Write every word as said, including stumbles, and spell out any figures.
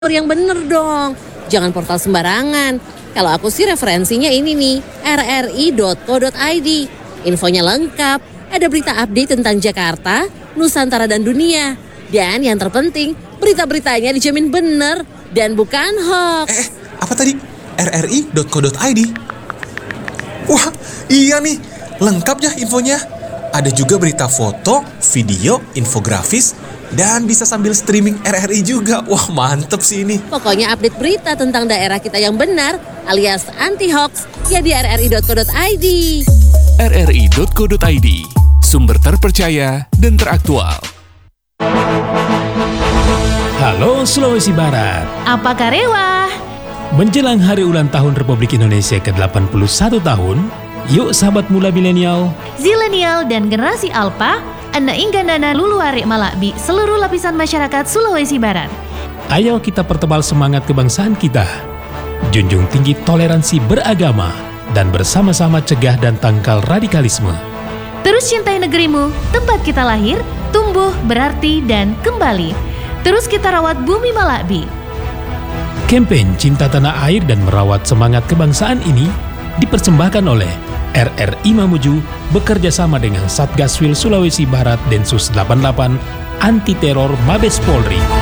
yang bener dong. Jangan portal sembarangan. Kalau aku sih referensinya ini nih, r r i dot co dot i d. Infonya lengkap, ada berita update tentang Jakarta, Nusantara dan dunia. Dan yang terpenting, berita-beritanya dijamin bener dan bukan hoax. Eh, apa tadi? r r i dot co dot i d. Wah, iya nih, lengkap ya infonya. Ada juga berita foto, video, infografis, dan bisa sambil streaming R R I juga. Wah, mantep sih ini. Pokoknya update berita tentang daerah kita yang benar alias anti-hoax ya di r r i dot co dot i d. r r i dot co dot i d, sumber terpercaya dan teraktual. Halo Sulawesi Barat. Apa karewa? Menjelang hari ulang tahun Republik Indonesia ke delapan puluh satu tahun, yuk sahabat muda milenial, Zilenial dan generasi Alpha, anda ingganana luluare malakbi seluruh lapisan masyarakat Sulawesi Barat. ayo kita pertebal semangat kebangsaan kita. Junjung tinggi toleransi beragama dan bersama-sama cegah dan tangkal radikalisme. Terus cintai negerimu, tempat kita lahir, tumbuh, berarti, dan kembali. Terus kita rawat bumi Malakbi. Kampanye Cinta Tanah Air dan Merawat Semangat Kebangsaan ini dipersembahkan oleh R R I Mamuju bekerja sama dengan Satgaswil Sulawesi Barat Densus delapan puluh delapan Anti Teror Mabes Polri.